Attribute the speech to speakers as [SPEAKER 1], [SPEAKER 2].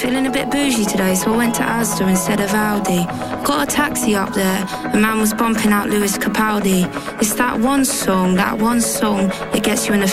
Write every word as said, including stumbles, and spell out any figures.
[SPEAKER 1] feeling a bit bougie today, so I went to Asda instead of Aldi. Got a taxi up there, a man was bumping out Lewis Capaldi. It's that one song, that one song that gets you in a